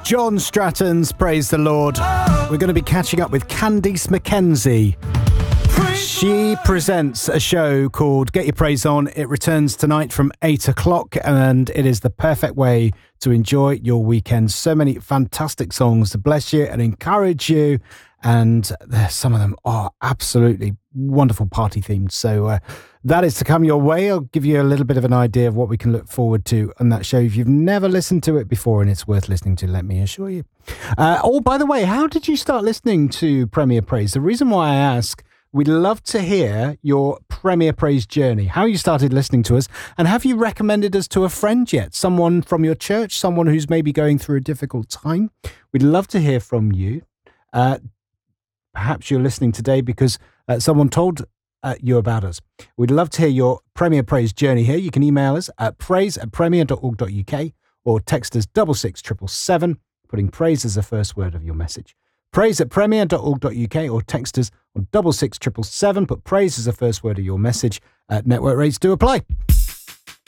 John Stratton's Praise the Lord. We're going to be catching up with Candice McKenzie. She presents a show called Get Your Praise On. It returns tonight from 8 o'clock, and it is the perfect way to enjoy your weekend. So many fantastic songs to bless you and encourage you, and some of them are absolutely wonderful party themed. So that is to come your way. I'll give you a little bit of an idea of what we can look forward to on that show. If you've never listened to it before, and it's worth listening to, let me assure you. Oh, by the way, how did you start listening to Premier Praise? The reason why I ask, we'd love to hear your Premier Praise journey, how you started listening to us, and have you recommended us to a friend yet? Someone from your church, someone who's maybe going through a difficult time? We'd love to hear from you. Perhaps you're listening today because someone told you about us. We'd love to hear your Premier Praise journey here. You can email us at praise@premier.org.uk or text us 66777, putting praise as the first word of your message. praise@premier.org.uk or text us on 66777, put praise as the first word of your message. Network rates do apply.